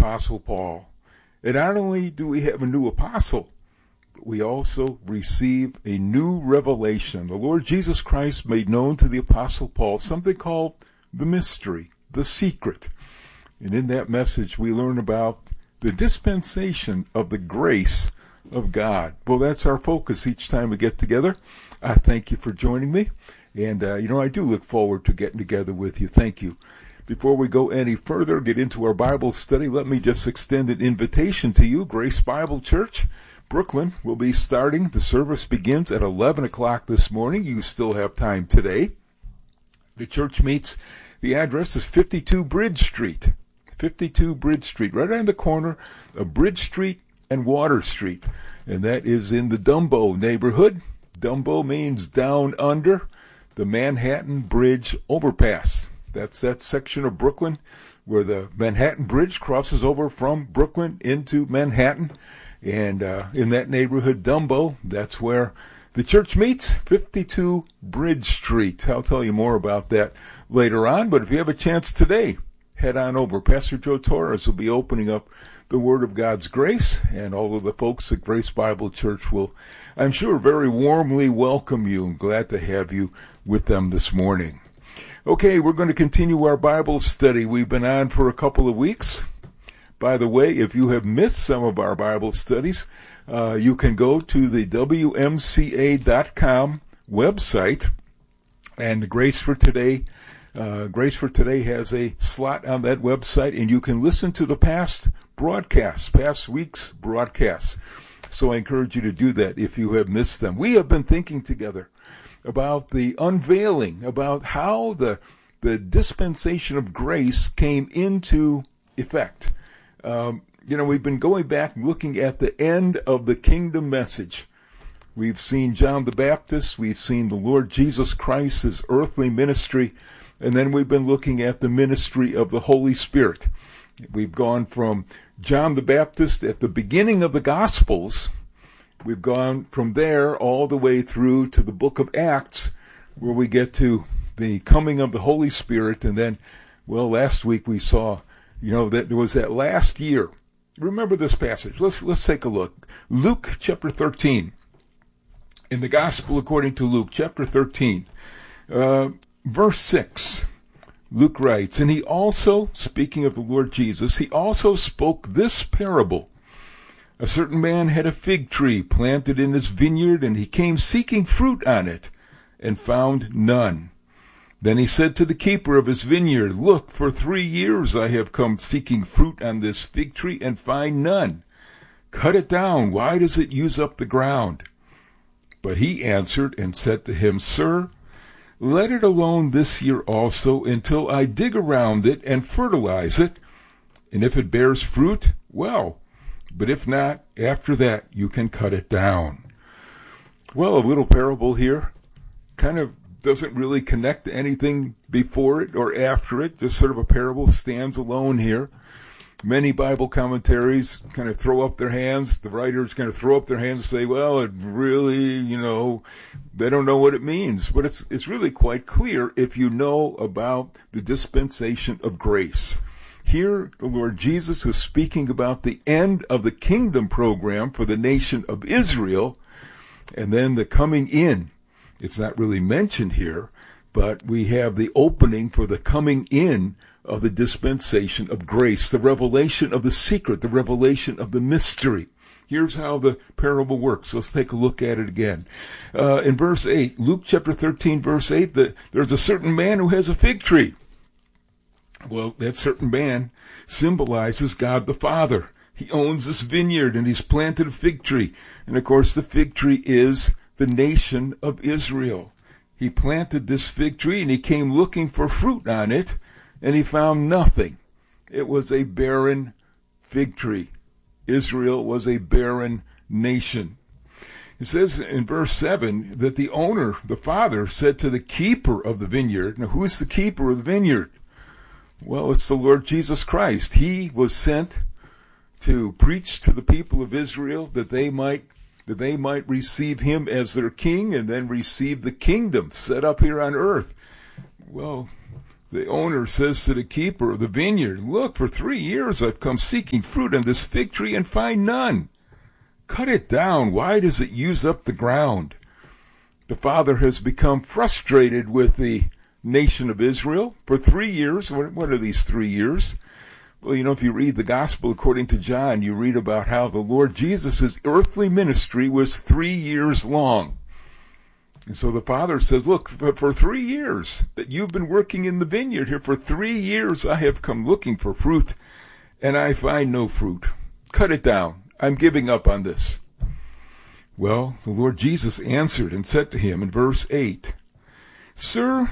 Apostle Paul. And not only do we have a new apostle, but we also receive a new revelation. The Lord Jesus Christ made known to the Apostle Paul something called the mystery, the secret. And in that message, we learn about the dispensation of the grace of God. Well, that's our focus each time we get together. I thank you for joining me. And, I do look forward to getting together with you. Thank you. Before we go any further, get into our Bible study, let me just extend an invitation to you. Grace Bible Church, Brooklyn, will be starting. The service begins at 11 o'clock this morning. You still have time today. The church meets, the address is 52 Bridge Street. 52 Bridge Street, right on the corner of Bridge Street and Water Street. And that is in the Dumbo neighborhood. Dumbo means down under the Manhattan Bridge overpass. That's that section of Brooklyn where the Manhattan Bridge crosses over from Brooklyn into Manhattan. And in that neighborhood, Dumbo, that's where the church meets, 52 Bridge Street. I'll tell you more about that later on. But if you have a chance today, head on over. Pastor Joe Torres will be opening up the Word of God's grace, and all of the folks at Grace Bible Church will, I'm sure, very warmly welcome you. I'm glad to have you with them this morning. Okay, we're going to continue our Bible study. We've been on for a couple of weeks. By the way, if you have missed some of our Bible studies, you can go to the WMCA.com website, and Grace for Today has a slot on that website, and you can listen to the past week's broadcasts. So I encourage you to do that if you have missed them. We have been thinking together about the unveiling, about how the dispensation of grace came into effect. We've been going back looking at the end of the kingdom message. We've seen John the Baptist, we've seen the Lord Jesus Christ, his earthly ministry, and then we've been looking at the ministry of the Holy Spirit. We've gone from John the Baptist at the beginning of the Gospels. We've gone from there all the way through to the book of Acts, where we get to the coming of the Holy Spirit. And then, last week we saw, that there was that last year. Remember this passage. Let's take a look. Luke chapter 13. In the Gospel according to Luke chapter 13, verse 6. Luke writes, "And he also," speaking of the Lord Jesus, "he also spoke this parable. A certain man had a fig tree planted in his vineyard, and he came seeking fruit on it, and found none. Then he said to the keeper of his vineyard, 'Look, for 3 years I have come seeking fruit on this fig tree, and find none. Cut it down. Why does it use up the ground?' But he answered and said to him, 'Sir, let it alone this year also, until I dig around it and fertilize it. And if it bears fruit, well. But if not, after that you can cut it down.'" Well, a little parable here. Kind of doesn't really connect to anything before it or after it. Just sort of a parable, stands alone here. Many Bible commentaries kind of throw up their hands. The writers kind of throw up their hands and say, well, it really, they don't know what it means. But it's really quite clear if you know about the dispensation of grace. Here, the Lord Jesus is speaking about the end of the kingdom program for the nation of Israel, and then the coming in. It's not really mentioned here, but we have the opening for the coming in of the dispensation of grace, the revelation of the secret, the revelation of the mystery. Here's how the parable works. Let's take a look at it again. In verse 8, Luke chapter 13, verse 8, there's a certain man who has a fig tree. Well, that certain man symbolizes God the Father. He owns this vineyard, and he's planted a fig tree. And of course, the fig tree is the nation of Israel. He planted this fig tree, and he came looking for fruit on it, and he found nothing. It was a barren fig tree. Israel was a barren nation. It says in verse 7 that the owner, the father, said to the keeper of the vineyard. Now, who's the keeper of the vineyard? Well, it's the Lord Jesus Christ. He was sent to preach to the people of Israel that they might receive him as their king and then receive the kingdom set up here on earth. Well, The owner says to the keeper of the vineyard, "Look, for 3 years I've come seeking fruit on this fig tree and find none. Cut it down. Why does it use up the ground?" The father has become frustrated with the nation of Israel for 3 years. What are these 3 years? Well, if you read the gospel according to John, you read about how the Lord Jesus' earthly ministry was 3 years long. And so the father says, "Look, for 3 years that you've been working in the vineyard here, for 3 years I have come looking for fruit, and I find no fruit. Cut it down. I'm giving up on this." Well, the Lord Jesus answered and said to him in verse 8, "Sir,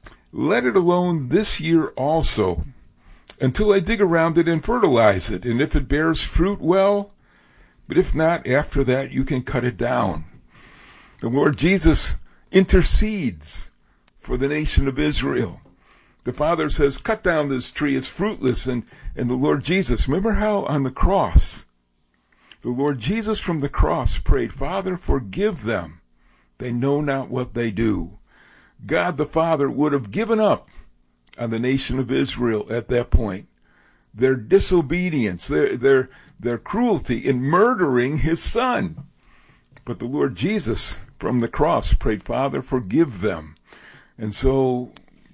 let it alone this year also, until I dig around it and fertilize it, and if it bears fruit, well, but if not, after that you can cut it down." The Lord Jesus intercedes for the nation of Israel. The Father says, "Cut down this tree, it's fruitless," and the Lord Jesus, remember how on the cross, the Lord Jesus from the cross prayed, "Father, forgive them. They know not what they do." God the Father would have given up on the nation of Israel at that point. Their disobedience, their cruelty in murdering his son. But the Lord Jesus from the cross prayed, "Father, forgive them." And so,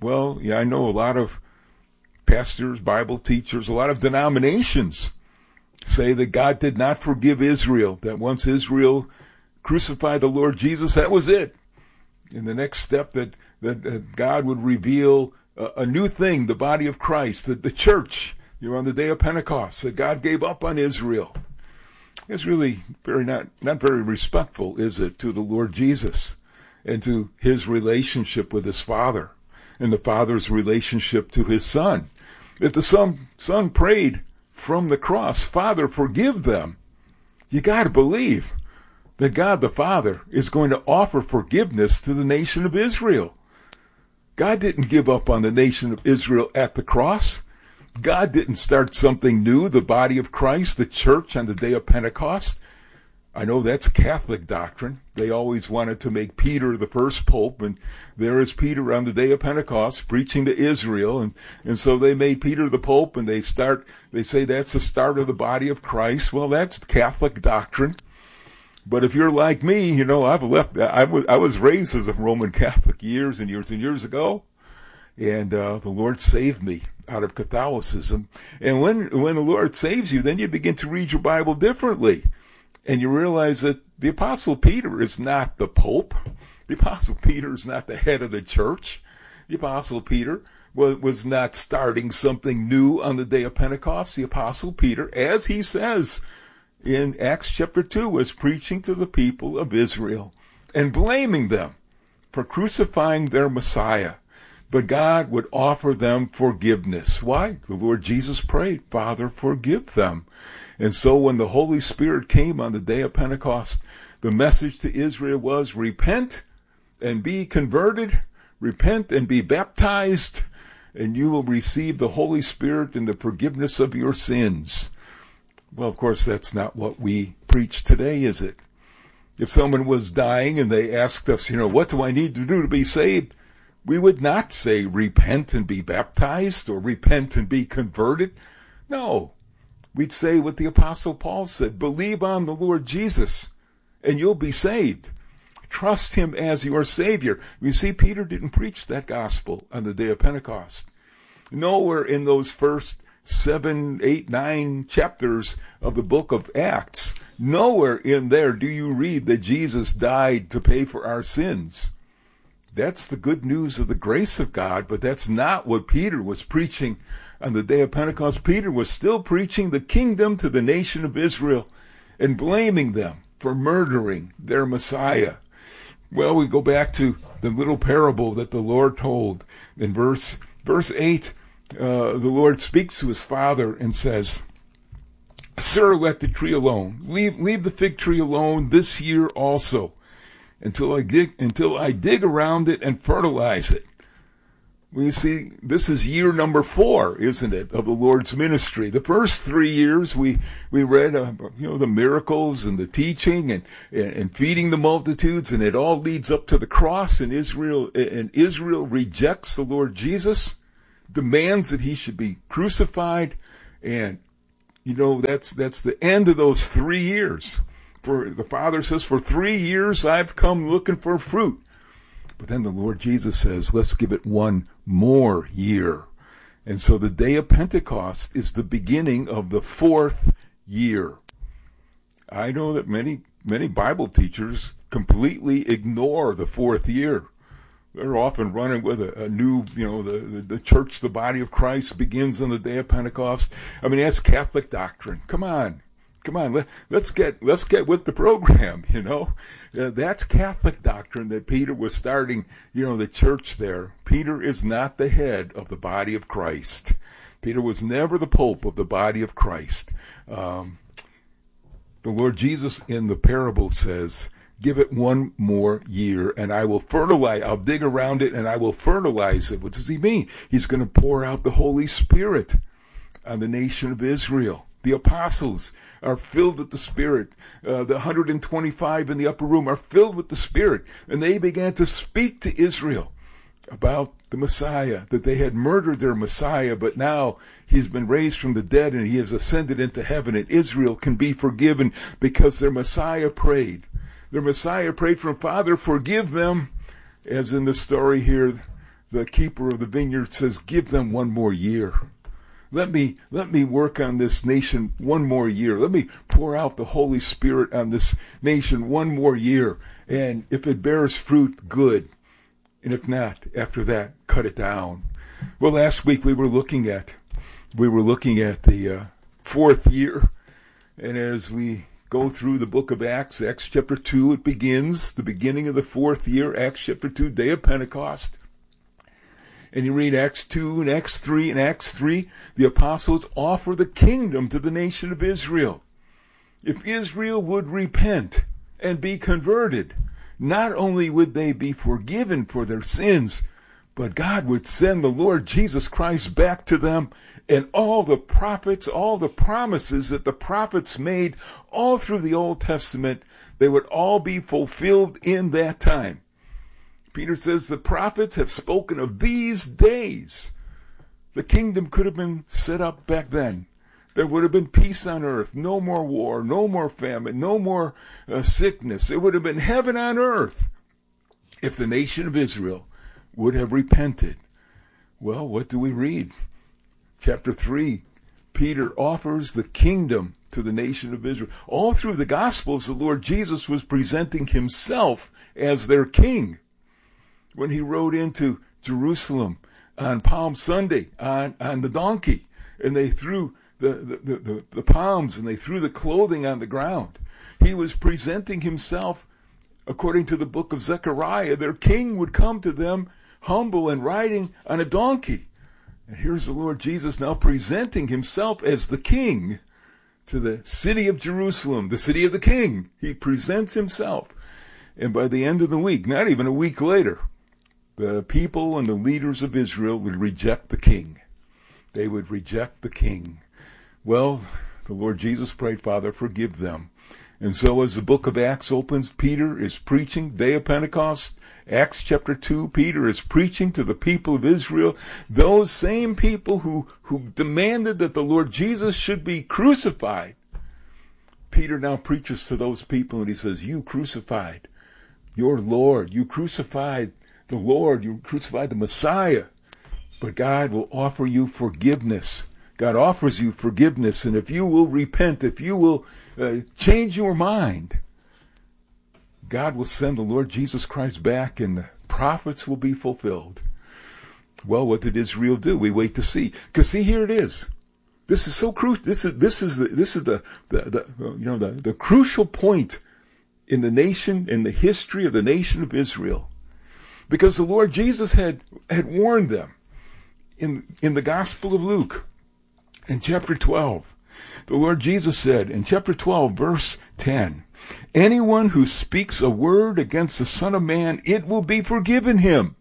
I know a lot of pastors, Bible teachers, a lot of denominations say that God did not forgive Israel, that once Israel crucified the Lord Jesus, that was it. And the next step that God would reveal a new thing, the body of Christ, the church, on the day of Pentecost, that God gave up on Israel. It's really not very respectful, is it, to the Lord Jesus and to his relationship with his Father and the Father's relationship to his Son. If the Son prayed from the cross, "Father, forgive them," you got to believe that God the Father is going to offer forgiveness to the nation of Israel. God didn't give up on the nation of Israel at the cross. God didn't start something new, the body of Christ, the church, on the day of Pentecost. I know that's Catholic doctrine. They always wanted to make Peter the first pope, and there is Peter on the day of Pentecost preaching to Israel, and so they made Peter the pope, and they say that's the start of the body of Christ. Well, that's Catholic doctrine. But if you're like me, I was raised as a Roman Catholic years and years and years ago, and the Lord saved me out of Catholicism. And when the Lord saves you, then you begin to read your Bible differently. And you realize that the Apostle Peter is not the Pope. The Apostle Peter is not the head of the church. The Apostle Peter was not starting something new on the day of Pentecost. The Apostle Peter, as he says in Acts chapter 2, was preaching to the people of Israel and blaming them for crucifying their Messiah. But God would offer them forgiveness. Why? The Lord Jesus prayed, "Father, forgive them." And so when the Holy Spirit came on the day of Pentecost, the message to Israel was, repent and be converted, repent and be baptized, and you will receive the Holy Spirit and the forgiveness of your sins. Well, of course, that's not what we preach today, is it? If someone was dying and they asked us, what do I need to do to be saved? We would not say repent and be baptized or repent and be converted. No. We'd say what the Apostle Paul said, believe on the Lord Jesus and you'll be saved. Trust him as your Savior. You see, Peter didn't preach that gospel on the day of Pentecost. Nowhere in those first 7, 8, 9 chapters of the book of Acts, nowhere in there do you read that Jesus died to pay for our sins. That's the good news of the grace of God, but that's not what Peter was preaching on the day of Pentecost. Peter was still preaching the kingdom to the nation of Israel and blaming them for murdering their Messiah. Well, we go back to the little parable that the Lord told. In verse 8, the Lord speaks to his father and says, "Sir, let the tree alone. Leave the fig tree alone this year also, until I dig around it and fertilize it." We see this is year number 4, isn't it, of the Lord's ministry. The first 3 years we read the miracles and the teaching and feeding the multitudes, and it all leads up to the cross, and Israel rejects the Lord Jesus. demands that he should be crucified. And, that's the end of those 3 years. For the Father says, for 3 years I've come looking for fruit. But then the Lord Jesus says, let's give it 1 more year. And so the day of Pentecost is the beginning of the 4th year. I know that many Bible teachers completely ignore the 4th year. They're often running with a new, the church, the body of Christ begins on the day of Pentecost. I mean, that's Catholic doctrine. Come on. Let's get with the program, That's Catholic doctrine that Peter was starting, the church there. Peter is not the head of the body of Christ. Peter was never the Pope of the body of Christ. The Lord Jesus in the parable says, give it 1 more year and I will fertilize, I'll dig around it and I will fertilize it. What does he mean? He's going to pour out the Holy Spirit on the nation of Israel. The apostles are filled with the Spirit. The 125 in the upper room are filled with the Spirit. And they began to speak to Israel about the Messiah, that they had murdered their Messiah, but now he's been raised from the dead and he has ascended into heaven, and Israel can be forgiven because their Messiah prayed. Their Messiah prayed for him, Father, forgive them. As in the story here, the keeper of the vineyard says, give them 1 more year. Let me work on this nation 1 more year. Let me pour out the Holy Spirit on this nation 1 more year. And if it bears fruit, good. And if not, after that, cut it down. Well, last week we were looking at the 4th year. And as we go through the book of Acts chapter 2, it begins, the beginning of the 4th year, Acts chapter 2, day of Pentecost. And you read Acts 2 and Acts 3. In Acts 3, the apostles offer the kingdom to the nation of Israel. If Israel would repent and be converted, not only would they be forgiven for their sins, but God would send the Lord Jesus Christ back to them, and all the prophets, all the promises that the prophets made all through the Old Testament, they would all be fulfilled in that time. Peter says the prophets have spoken of these days. The kingdom could have been set up back then. There would have been peace on earth, no more war, no more famine, no more sickness. It would have been heaven on earth if the nation of Israel would have repented. Well, what do we read? Chapter 3, Peter offers the kingdom to the nation of Israel. All through the Gospels, the Lord Jesus was presenting himself as their king. When he rode into Jerusalem on Palm Sunday on the donkey, and they threw the palms and they threw the clothing on the ground, he was presenting himself, according to the book of Zechariah, their king would come to them humble and riding on a donkey. And here's the Lord Jesus now presenting himself as the king to the city of Jerusalem, the city of the king. He presents himself. And by the end of the week, not even a week later, the people and the leaders of Israel would reject the king. They would reject the king. Well, the Lord Jesus prayed, Father, forgive them. And so as the book of Acts opens, Peter is preaching, day of Pentecost. Acts chapter 2, Peter is preaching to the people of Israel. Those same people who demanded that the Lord Jesus should be crucified. Peter now preaches to those people and he says, you crucified your Lord. You crucified the Lord, you crucified the Messiah, but God will offer you forgiveness. God offers you forgiveness, and if you will repent, if you will change your mind, God will send the Lord Jesus Christ back, and the prophets will be fulfilled. Well, what did Israel do? We wait to see. Because see, here it is. This is so crucial. This is the crucial point in the nation, in the history of the nation of Israel. Because the Lord Jesus had warned them in the Gospel of Luke, in chapter 12. The Lord Jesus said in chapter 12, verse 10, anyone who speaks a word against the Son of Man, it will be forgiven him.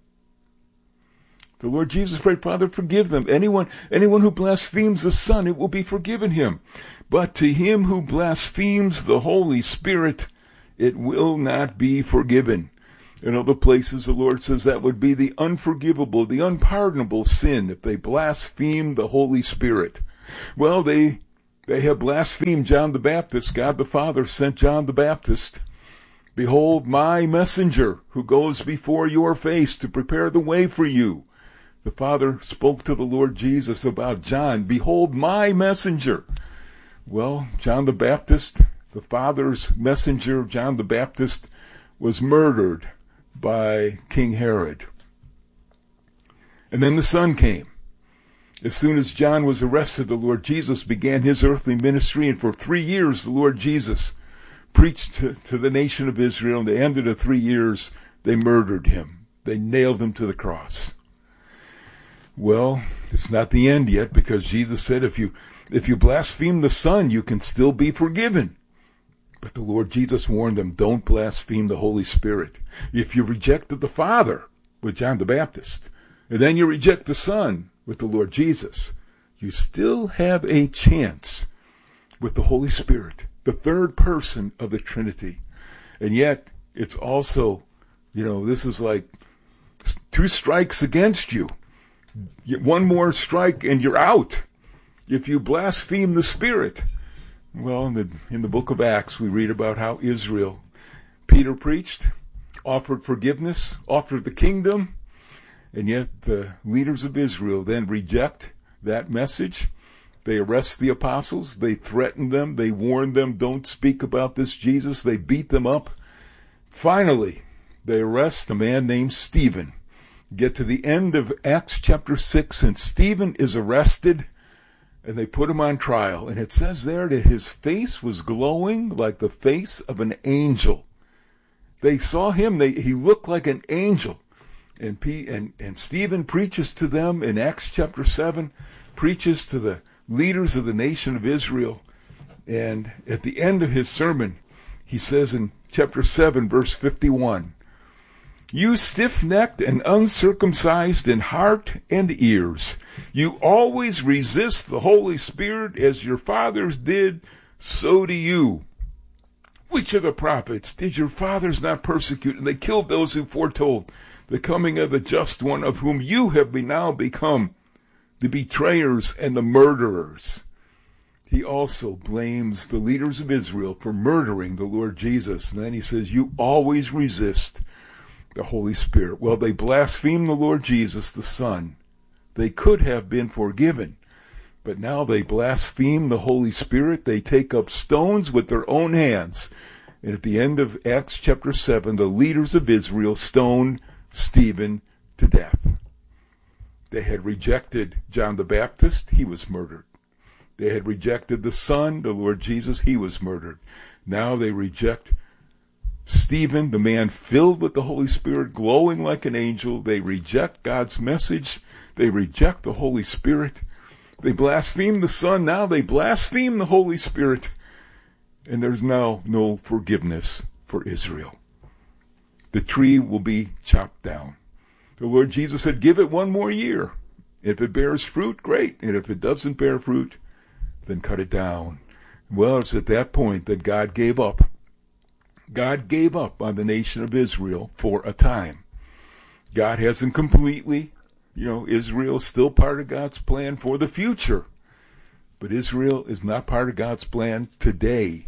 The Lord Jesus prayed, Father, forgive them. Anyone who blasphemes the Son, it will be forgiven him. But to him who blasphemes the Holy Spirit, it will not be forgiven. In other places, the Lord says that would be the unforgivable, the unpardonable sin if they blaspheme the Holy Spirit. Well, they have blasphemed John the Baptist. God the Father sent John the Baptist. Behold, my messenger who goes before your face to prepare the way for you. The Father spoke to the Lord Jesus about John. Behold, my messenger. Well, John the Baptist, the Father's messenger, John the Baptist, was murdered by King Herod. And then the Son came. As soon as John was arrested, the Lord Jesus began his earthly ministry, and for 3 years the Lord Jesus preached to the nation of Israel. And at the end of the 3 years, they murdered him. They nailed him to the cross. Well, it's not the end yet, because Jesus said if you blaspheme the Son, you can still be forgiven. But the Lord Jesus warned them, don't blaspheme the Holy Spirit. If you rejected the Father with John the Baptist, and then you reject the Son with the Lord Jesus, you still have a chance with the Holy Spirit, the third person of the Trinity. And yet, it's also, this is like 2 strikes against you. One more strike and you're out if you blaspheme the Spirit. Well, in the book of Acts, we read about how Peter preached, offered forgiveness, offered the kingdom, and yet the leaders of Israel then reject that message. They arrest the apostles, they threaten them, they warn them, don't speak about this Jesus, they beat them up. Finally, they arrest a man named Stephen. Get to the end of Acts chapter 6, and Stephen is arrested, and they put him on trial. And it says there that his face was glowing like the face of an angel. They saw him, he looked like an angel. And Stephen preaches to them in Acts chapter 7, preaches to the leaders of the nation of Israel. And at the end of his sermon, he says in chapter 7, verse 51, you stiff-necked and uncircumcised in heart and ears, you always resist the Holy Spirit as your fathers did, so do you. Which of the prophets did your fathers not persecute? And they killed those who foretold the coming of the just one, of whom you have now become the betrayers and the murderers. He also blames the leaders of Israel for murdering the Lord Jesus. And then he says, you always resist the Holy Spirit. Well, they blasphemed the Lord Jesus, the Son. They could have been forgiven, but now they blaspheme the Holy Spirit. They take up stones with their own hands. And at the end of Acts chapter 7, the leaders of Israel stoned Stephen to death. They had rejected John the Baptist. He was murdered. They had rejected the Son, the Lord Jesus. He was murdered. Now they reject Stephen, the man filled with the Holy Spirit, glowing like an angel. They reject God's message. They reject the Holy Spirit. They blaspheme the Son. Now they blaspheme the Holy Spirit. And there's now no forgiveness for Israel. The tree will be chopped down. The Lord Jesus said, give it 1 more year. If it bears fruit, great. And if it doesn't bear fruit, then cut it down. Well, it's at that point that God gave up. God gave up on the nation of Israel for a time. God hasn't completely, Israel is still part of God's plan for the future. But Israel is not part of God's plan today.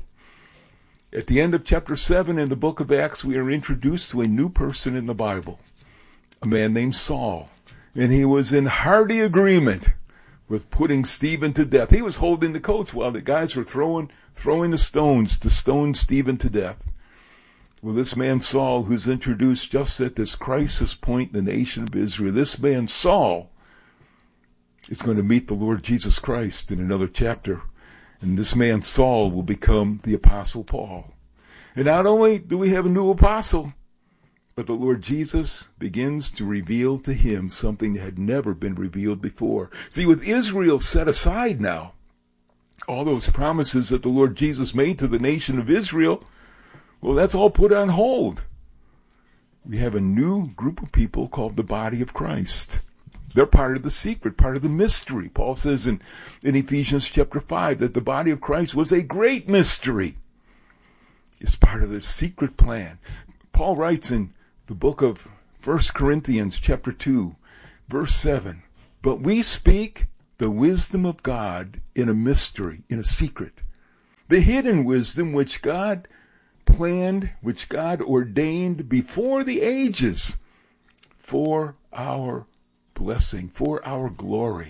At the end of chapter 7 in the book of Acts, we are introduced to a new person in the Bible, a man named Saul. And he was in hearty agreement with putting Stephen to death. He was holding the coats while the guys were throwing the stones to stone Stephen to death. Well, this man Saul, who's introduced just at this crisis point in the nation of Israel, this man Saul is going to meet the Lord Jesus Christ in another chapter. And this man Saul will become the Apostle Paul. And not only do we have a new apostle, but the Lord Jesus begins to reveal to him something that had never been revealed before. See, with Israel set aside now, all those promises that the Lord Jesus made to the nation of Israel, well, that's all put on hold. We have a new group of people called the body of Christ. They're part of the secret, part of the mystery. Paul says in Ephesians chapter 5 that the body of Christ was a great mystery. It's part of the secret plan. Paul writes in the book of 1 Corinthians chapter 2, verse 7. But we speak the wisdom of God in a mystery, in a secret. The hidden wisdom which God planned, which God ordained before the ages for our blessing, for our glory.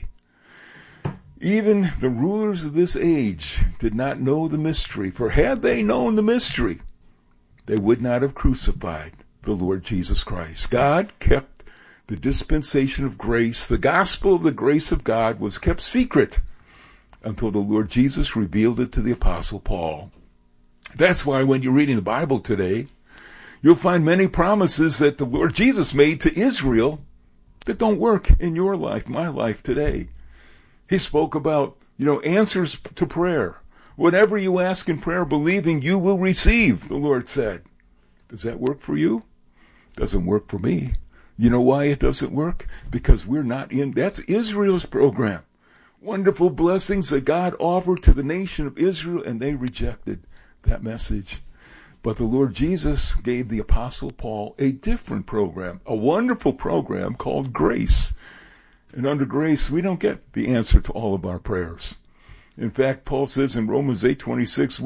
Even the rulers of this age did not know the mystery, for had they known the mystery, they would not have crucified the Lord Jesus Christ. God kept the dispensation of grace. The gospel of the grace of God was kept secret until the Lord Jesus revealed it to the Apostle Paul. That's why when you're reading the Bible today, you'll find many promises that the Lord Jesus made to Israel that don't work in your life, my life today. He spoke about, answers to prayer. Whatever you ask in prayer, believing you will receive, the Lord said. Does that work for you? Doesn't work for me. You know why it doesn't work? Because we're not in, that's Israel's program. Wonderful blessings that God offered to the nation of Israel, and they rejected that message. But the Lord Jesus gave the Apostle Paul a different program, a wonderful program called grace. And under grace, we don't get the answer to all of our prayers. In fact, Paul says in Romans 8:26,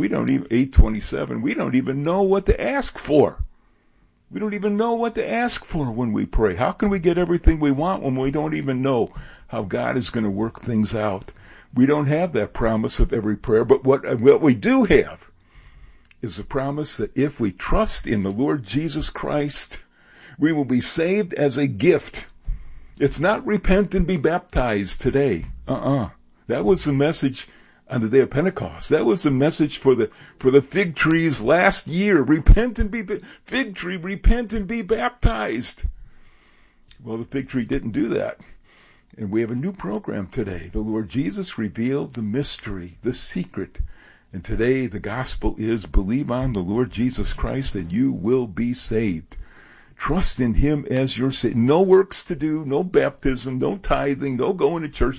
8:27, we don't even know what to ask for. We don't even know what to ask for when we pray. How can we get everything we want when we don't even know how God is going to work things out? We don't have that promise of every prayer, but what we do have is the promise that if we trust in the Lord Jesus Christ, we will be saved as a gift. It's not repent and be baptized today. That was the message on the day of Pentecost. That was the message for the fig trees last year. Repent and be fig tree, repent and be baptized. Well, the fig tree didn't do that. And we have a new program today. The Lord Jesus revealed the mystery, the secret. And today the gospel is believe on the Lord Jesus Christ and you will be saved. Trust in him as your Savior. No works to do, no baptism, no tithing, no going to church.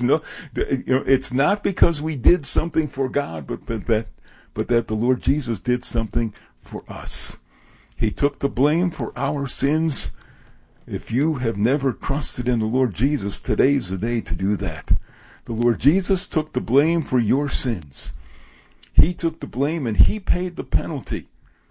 It's not because we did something for God, but that the Lord Jesus did something for us. He took the blame for our sins. If you have never trusted in the Lord Jesus, today's the day to do that. The Lord Jesus took the blame for your sins. He took the blame and he paid the penalty.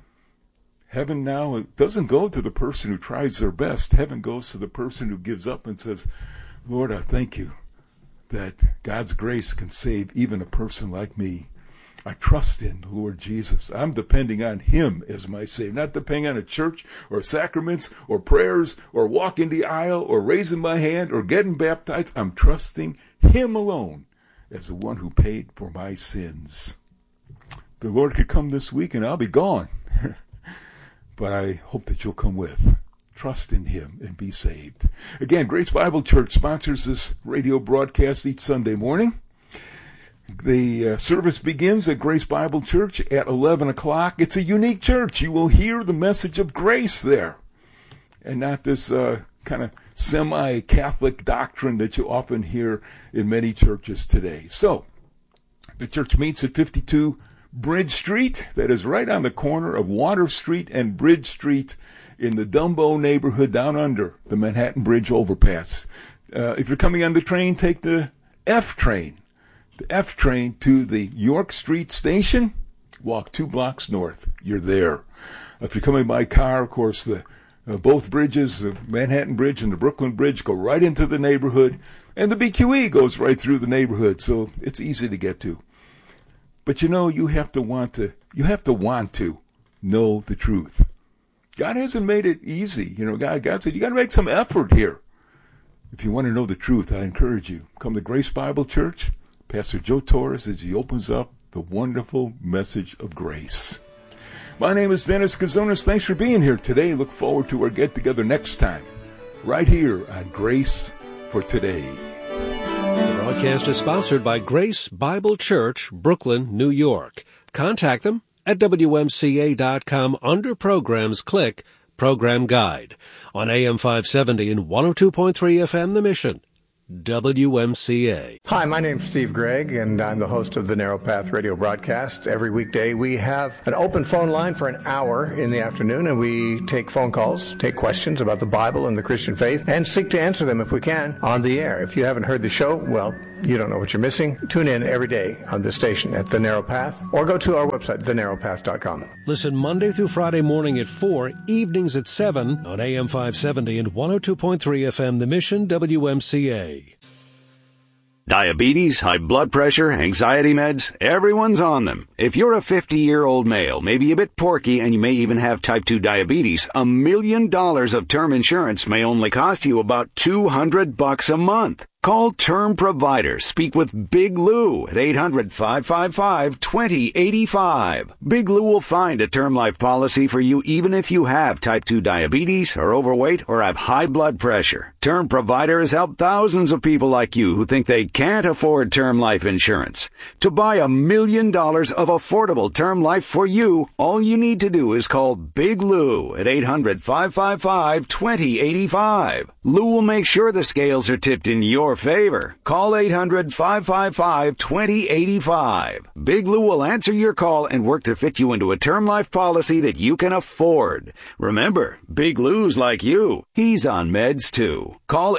Heaven now, it doesn't go to the person who tries their best. Heaven goes to the person who gives up and says, Lord, I thank you that God's grace can save even a person like me. I trust in the Lord Jesus. I'm depending on him as my Savior, not depending on a church or sacraments or prayers or walking the aisle or raising my hand or getting baptized. I'm trusting him alone as the one who paid for my sins. The Lord could come this week and I'll be gone. But I hope that you'll come with. Trust in him and be saved. Again, Grace Bible Church sponsors this radio broadcast each Sunday morning. The service begins at Grace Bible Church at 11 o'clock. It's a unique church. You will hear the message of grace there. And not this kind of semi-Catholic doctrine that you often hear in many churches today. So, the church meets at 52 Bridge Street, that is right on the corner of Water Street and Bridge Street in the Dumbo neighborhood down under the Manhattan Bridge overpass. If you're coming on the train, take the F train. The F train to the York Street station, walk 2 blocks north. You're there. If you're coming by car, of course, both bridges, the Manhattan Bridge and the Brooklyn Bridge, go right into the neighborhood, and the BQE goes right through the neighborhood, so it's easy to get to. But you have to want to know the truth. God hasn't made it easy. God said, you got to make some effort here. If you want to know the truth, I encourage you, come to Grace Bible Church, Pastor Joe Torres, as he opens up the wonderful message of grace. My name is Dennis Kazonis. Thanks for being here today. Look forward to our get-together next time, right here on Grace for Today. The broadcast is sponsored by Grace Bible Church, Brooklyn, New York. Contact them at WMCA.com. Under Programs, click Program Guide. On AM 570 and 102.3 FM, The Mission. WMCA. Hi, my name's Steve Gregg, and I'm the host of the Narrow Path radio broadcast. Every weekday, we have an open phone line for an hour in the afternoon, and we take phone calls, take questions about the Bible and the Christian faith, and seek to answer them, if we can, on the air. If you haven't heard the show, well, you don't know what you're missing. Tune in every day on this station at The Narrow Path, or go to our website, thenarrowpath.com. Listen Monday through Friday morning at 4, evenings at 7 on AM 570 and 102.3 FM, The Mission, WMCA. Diabetes, high blood pressure, anxiety meds, everyone's on them. If you're a 50-year-old male, maybe a bit porky, and you may even have type 2 diabetes, $1 million of term insurance may only cost you about $200 a month. Call Term Provider. Speak with Big Lou at 800-555-2085. Big Lou will find a term life policy for you even if you have type 2 diabetes, are overweight, or have high blood pressure. Term Provider has helped thousands of people like you who think they can't afford term life insurance. To buy $1 million of affordable term life for you, all you need to do is call Big Lou at 800-555-2085. Lou will make sure the scales are tipped in your favor. Call 800-555-2085. Big Lou will answer your call and work to fit you into a term life policy that you can afford. Remember, Big Lou's like you. He's on meds too. Call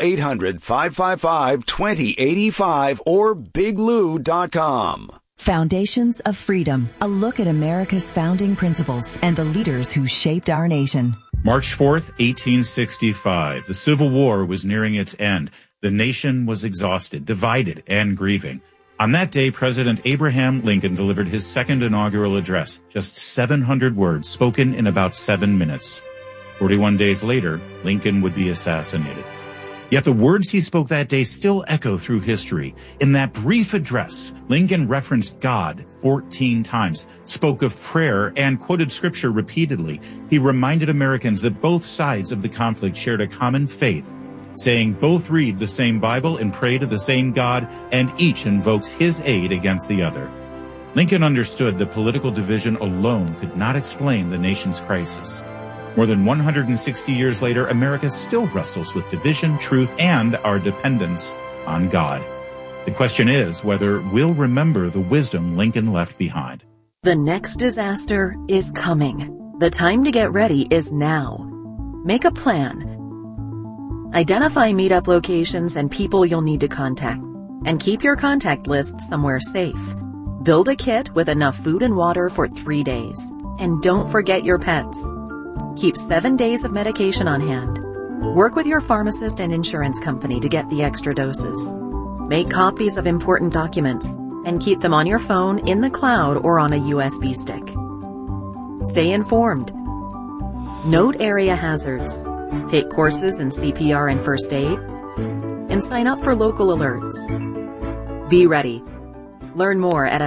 800-555-2085 or biglou.com. Foundations of Freedom, a look at America's founding principles and the leaders who shaped our nation. March 4th, 1865. The Civil War was nearing its end. The nation was exhausted, divided, and grieving. On that day, President Abraham Lincoln delivered his second inaugural address, just 700 words spoken in about 7 minutes. 41 days later, Lincoln would be assassinated. Yet the words he spoke that day still echo through history. In that brief address, Lincoln referenced God 14 times, spoke of prayer, and quoted scripture repeatedly. He reminded Americans that both sides of the conflict shared a common faith, saying both read the same Bible and pray to the same God, and each invokes his aid against the other. Lincoln understood that political division alone could not explain the nation's crisis. More than 160 years later, America still wrestles with division, truth, and our dependence on God. The question is whether we'll remember the wisdom Lincoln left behind. The next disaster is coming. The time to get ready is now. Make a plan. Identify meetup locations and people you'll need to contact, and keep your contact list somewhere safe. Build a kit with enough food and water for 3 days. And don't forget your pets. Keep 7 days of medication on hand. Work with your pharmacist and insurance company to get the extra doses. Make copies of important documents and keep them on your phone, in the cloud, or on a USB stick. Stay informed. Note area hazards. Take courses in CPR and first aid. And sign up for local alerts. Be ready. Learn more at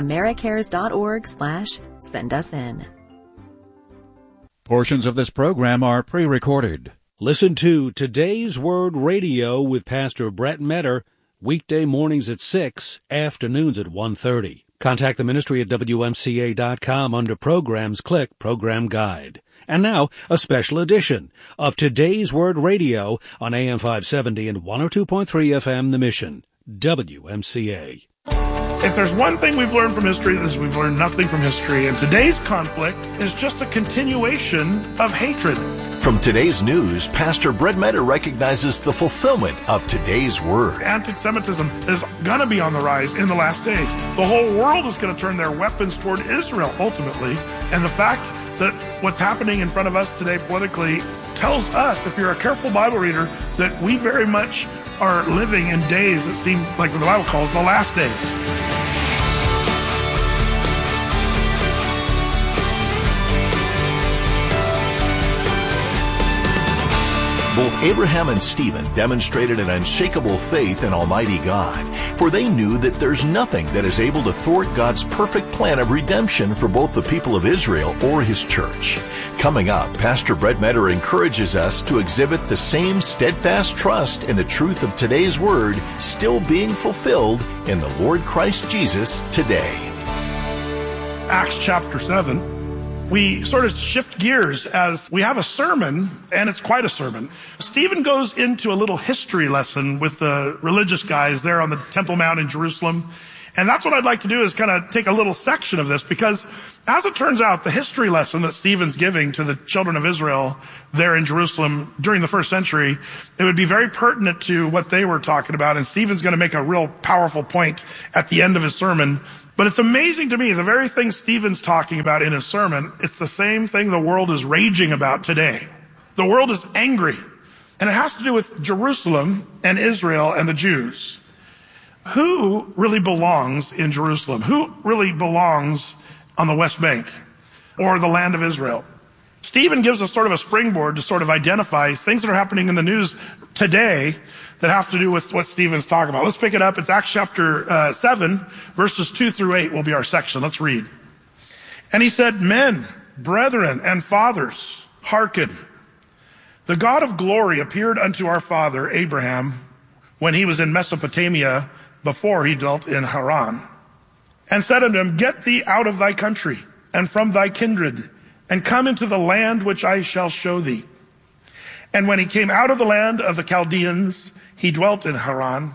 americares.org/send-us-in. Portions of this program are pre-recorded. Listen to Today's Word Radio with Pastor Brett Metter, weekday mornings at 6, afternoons at 1:30. Contact the ministry at WMCA.com. Under Programs, click Program Guide. And now, a special edition of Today's Word Radio on AM 570 and 102.3 FM, The Mission, WMCA. If there's one thing we've learned from history, this is we've learned nothing from history. And today's conflict is just a continuation of hatred. From today's news, Pastor Brett Metter recognizes the fulfillment of today's word. Anti-Semitism is going to be on the rise in the last days. The whole world is going to turn their weapons toward Israel, ultimately. And the fact that what's happening in front of us today politically tells us, if you're a careful Bible reader, that we very much are living in days that seem like what the Bible calls the last days. Both Abraham and Stephen demonstrated an unshakable faith in Almighty God, for they knew that there's nothing that is able to thwart God's perfect plan of redemption for both the people of Israel or His church. Coming up, Pastor Brett Metter encourages us to exhibit the same steadfast trust in the truth of today's Word still being fulfilled in the Lord Christ Jesus today. Acts chapter 7 we sort of shift gears as we have a sermon, and it's quite a sermon. Stephen goes into a little history lesson with the religious guys there on the Temple Mount in Jerusalem. And that's what I'd like to do, is kind of take a little section of this, because as it turns out, the history lesson that Stephen's giving to the children of Israel there in Jerusalem during the first century, it would be very pertinent to what they were talking about. And Stephen's going to make a real powerful point at the end of his sermon. But it's amazing to me, the very thing Stephen's talking about in his sermon, it's the same thing the world is raging about today. The world is angry. And it has to do with Jerusalem and Israel and the Jews. Who really belongs in Jerusalem? Who really belongs on the West Bank or the land of Israel? Stephen gives us sort of a springboard to sort of identify things that are happening in the news today that have to do with what Stephen's talking about. Let's pick it up. It's Acts chapter 7, verses 2 through 8 will be our section. Let's read. And he said, "Men, brethren, and fathers, hearken. The God of glory appeared unto our father Abraham when he was in Mesopotamia, before he dwelt in Haran, and said unto him, Get thee out of thy country, and from thy kindred, and come into the land which I shall show thee. And when he came out of the land of the Chaldeans, he dwelt in Haran.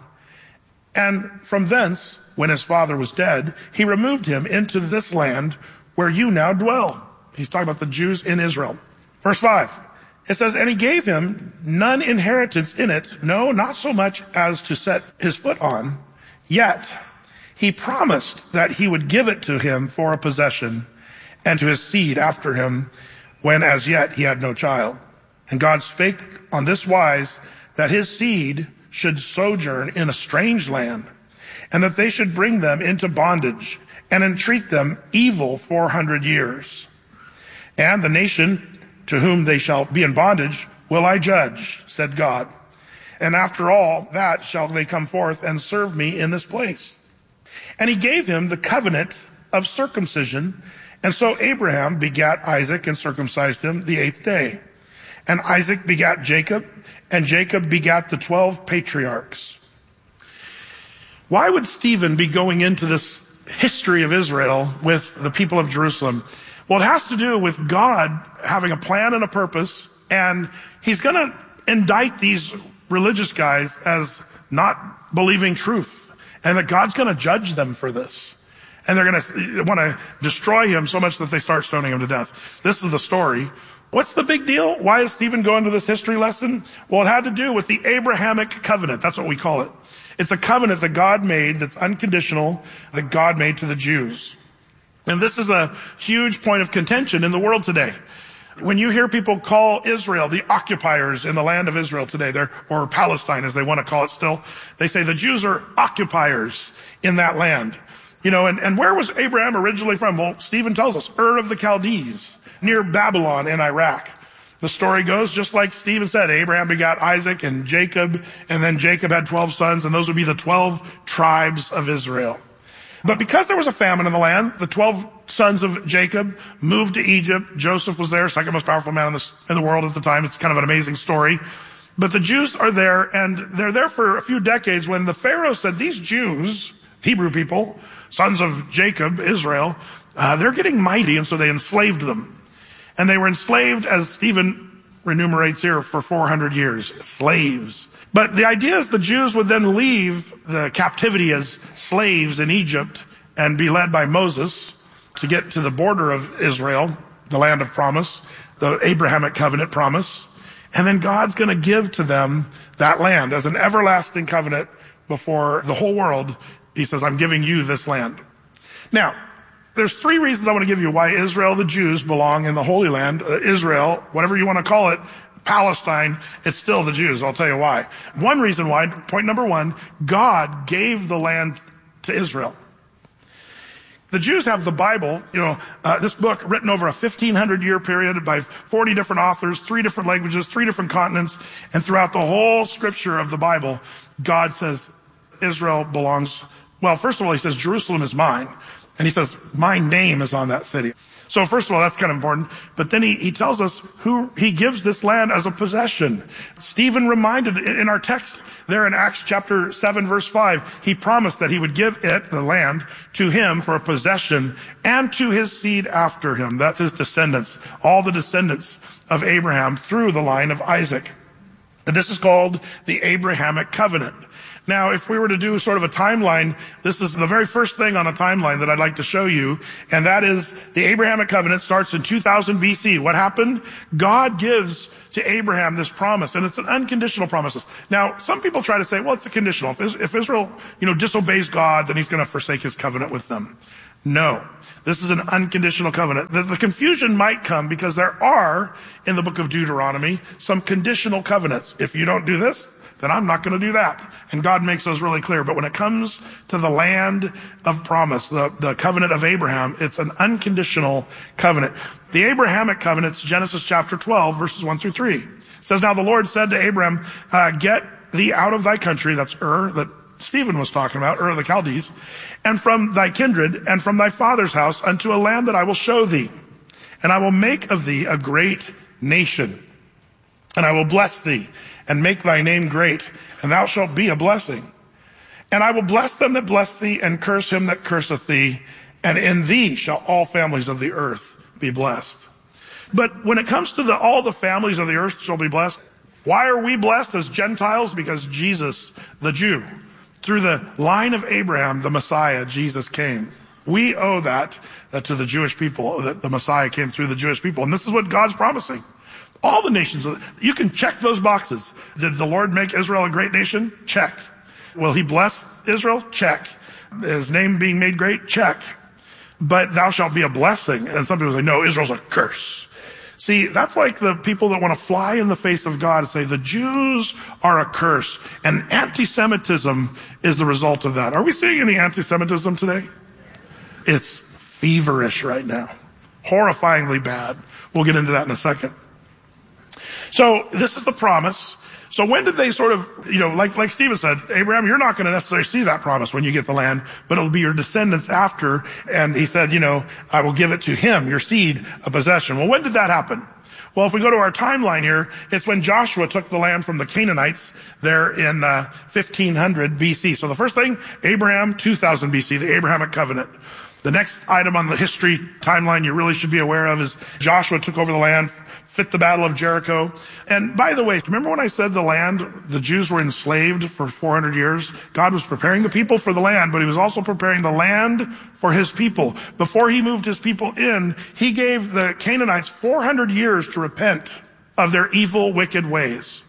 And from thence, when his father was dead, he removed him into this land where you now dwell." He's talking about the Jews in Israel. Verse 5, it says, "And he gave him none inheritance in it, no, not so much as to set his foot on. Yet he promised that he would give it to him for a possession, and to his seed after him, when as yet he had no child. And God spake on this wise, that his seed should sojourn in a strange land, and that they should bring them into bondage, and entreat them evil 400 years. And the nation to whom they shall be in bondage will I judge, said God. And after all that shall they come forth and serve me in this place. And he gave him the covenant of circumcision. And so Abraham begat Isaac and circumcised him the 8th day. And Isaac begat Jacob, and Jacob begat the 12 patriarchs." Why would Stephen be going into this history of Israel with the people of Jerusalem? Well, it has to do with God having a plan and a purpose, and he's going to indict these religious guys as not believing truth, and that God's going to judge them for this. And they're going to want to destroy him so much that they start stoning him to death. This is the story. What's the big deal? Why is Stephen going to this history lesson? Well, it had to do with the Abrahamic covenant. That's what we call it. It's a covenant that God made, that's unconditional, that God made to the Jews. And this is a huge point of contention in the world today. When you hear people call Israel the occupiers in the land of Israel today, or Palestine as they want to call it still, they say the Jews are occupiers in that land. You know, and where was Abraham originally from? Well, Stephen tells us, Ur of the Chaldees, near Babylon in Iraq. The story goes, just like Stephen said, Abraham begot Isaac and Jacob, and then Jacob had 12 sons, and those would be the 12 tribes of Israel. But because there was a famine in the land, the 12 sons of Jacob moved to Egypt. Joseph was there, second most powerful man in the world at the time. It's kind of an amazing story. But the Jews are there, and they're there for a few decades when the Pharaoh said, these Jews, Hebrew people, sons of Jacob, Israel, they're getting mighty, and so they enslaved them. And they were enslaved, as Stephen enumerates here, for 400 years. Slaves. But the idea is the Jews would then leave the captivity as slaves in Egypt and be led by Moses to get to the border of Israel, the land of promise, the Abrahamic covenant promise. And then God's going to give to them that land as an everlasting covenant before the whole world. He says, I'm giving you this land. Now, there's 3 reasons I want to give you why Israel, the Jews, belong in the Holy Land. Israel, whatever you want to call it, Palestine, it's still the Jews. I'll tell you why. One reason why, point number 1, God gave the land to Israel. The Jews have the Bible, this book written over a 1,500-year period by 40 different authors, 3 different languages, 3 different continents, and throughout the whole scripture of the Bible, God says Israel belongs, well, first of all, he says Jerusalem is mine. And he says, my name is on that city. So first of all, that's kind of important. But then he tells us who he gives this land as a possession. Stephen reminded in our text there in Acts chapter 7 verse 5, he promised that he would give it, the land, to him for a possession and to his seed after him. That's his descendants, all the descendants of Abraham through the line of Isaac. And this is called the Abrahamic covenant. Now, if we were to do sort of a timeline, this is the very first thing on a timeline that I'd like to show you, and that is the Abrahamic covenant starts in 2000 BC. What happened? God gives to Abraham this promise, and it's an unconditional promise. Now, some people try to say, well, it's a conditional. If Israel, disobeys God, then he's going to forsake his covenant with them. No, this is an unconditional covenant. The confusion might come because there are, in the book of Deuteronomy, some conditional covenants. If you don't do this, then I'm not going to do that. And God makes those really clear. But when it comes to the land of promise, the covenant of Abraham, it's an unconditional covenant. The Abrahamic covenant's Genesis chapter 12, verses 1 through 3. It says, now the Lord said to Abraham, get thee out of thy country, that's Ur, that Stephen was talking about, Ur of the Chaldees, and from thy kindred, and from thy father's house, unto a land that I will show thee. And I will make of thee a great nation. And I will bless thee, and make thy name great, and thou shalt be a blessing. And I will bless them that bless thee, and curse him that curseth thee, and in thee shall all families of the earth be blessed. But when it comes to all the families of the earth shall be blessed, why are we blessed as Gentiles? Because Jesus, the Jew, through the line of Abraham, the Messiah, Jesus came. We owe that to the Jewish people, that the Messiah came through the Jewish people. And this is what God's promising. All the nations, you can check those boxes. Did the Lord make Israel a great nation? Check. Will he bless Israel? Check. His name being made great? Check. But thou shalt be a blessing. And some people say, no, Israel's a curse. See, that's like the people that want to fly in the face of God and say the Jews are a curse. And anti-Semitism is the result of that. Are we seeing any anti-Semitism today? It's feverish right now. Horrifyingly bad. We'll get into that in a second. So this is the promise. So when did they sort of, like Stephen said, Abraham, you're not going to necessarily see that promise when you get the land, but it'll be your descendants after. And he said, I will give it to him, your seed, a possession. Well, when did that happen? Well, if we go to our timeline here, it's when Joshua took the land from the Canaanites there in 1500 BC. So the first thing, Abraham, 2000 BC, the Abrahamic covenant. The next item on the history timeline you really should be aware of is Joshua took over the land, fit the battle of Jericho. And by the way, remember when I said the Jews were enslaved for 400 years? God was preparing the people for the land, but he was also preparing the land for his people. Before he moved his people in, he gave the Canaanites 400 years to repent of their evil, wicked ways.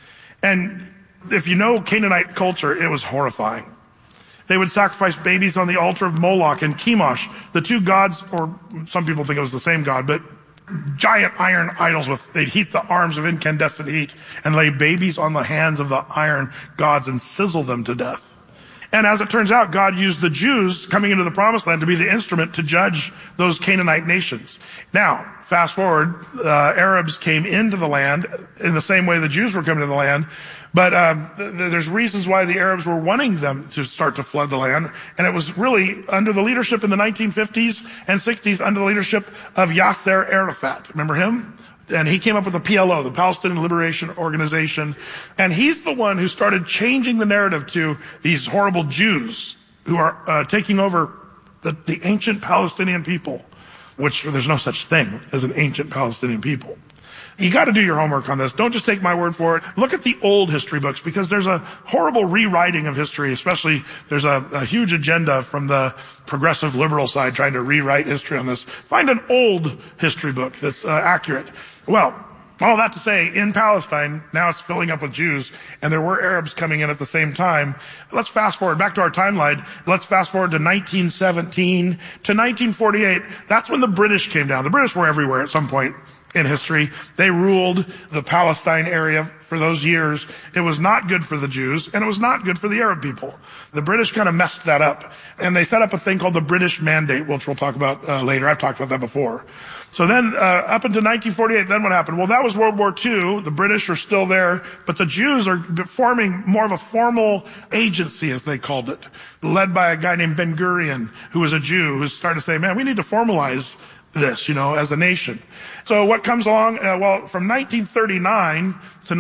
And if you know Canaanite culture, it was horrifying. They would sacrifice babies on the altar of Moloch and Chemosh, the two gods, or some people think it was the same god, but giant iron idols they'd heat the arms of incandescent heat and lay babies on the hands of the iron gods and sizzle them to death. And as it turns out, God used the Jews coming into the promised land to be the instrument to judge those Canaanite nations. Now, fast forward, Arabs came into the land in the same way the Jews were coming to the land. But there's reasons why the Arabs were wanting them to start to flood the land. And it was really under the leadership in the 1950s and 60s, under the leadership of Yasser Arafat. Remember him? And he came up with the PLO, the Palestinian Liberation Organization. And he's the one who started changing the narrative to these horrible Jews who are taking over the ancient Palestinian people, which there's no such thing as an ancient Palestinian people. You got to do your homework on this. Don't just take my word for it. Look at the old history books, because there's a horrible rewriting of history, especially there's a huge agenda from the progressive liberal side trying to rewrite history on this. Find an old history book that's accurate. Well, all that to say, in Palestine, now it's filling up with Jews, and there were Arabs coming in at the same time. Let's fast forward back to our timeline. Let's fast forward to 1917 to 1948. That's when the British came down. The British were everywhere at some point. in history. They ruled the Palestine area for those years. It was not good for the Jews, and it was not good for the Arab people. The British kind of messed that up, and they set up a thing called the British Mandate, which we'll talk about later. I've talked about that before. So then, up until 1948, then what happened? Well, that was World War II. The British are still there, but the Jews are forming more of a formal agency, as they called it, led by a guy named Ben Gurion, who was a Jew, who's starting to say, man, we need to formalize this, as a nation. So what comes along? Well, from 1939 to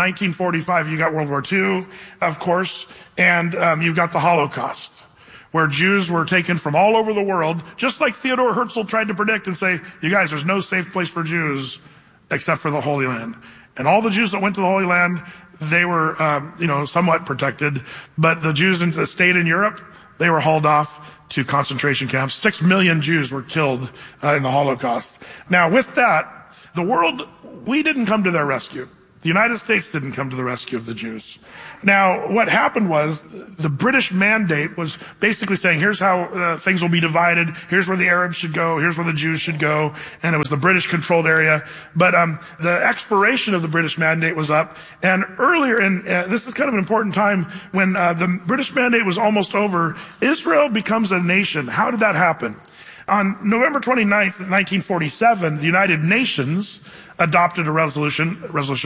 1945, you got World War II, of course, and you've got the Holocaust, where Jews were taken from all over the world, just like Theodore Herzl tried to predict and say, you guys, there's no safe place for Jews except for the Holy Land. And all the Jews that went to the Holy Land, they were, somewhat protected. But the Jews that stayed in Europe, they were hauled off to concentration camps. 6 million Jews were killed in the Holocaust. Now, with that, the world, we didn't come to their rescue. The United States didn't come to the rescue of the Jews. Now, what happened was the British Mandate was basically saying, here's how things will be divided. Here's where the Arabs should go. Here's where the Jews should go. And it was the British-controlled area. But the expiration of the British Mandate was up. And earlier, this is kind of an important time, when the British Mandate was almost over, Israel becomes a nation. How did that happen? On November 29th, 1947, the United Nations adopted a resolution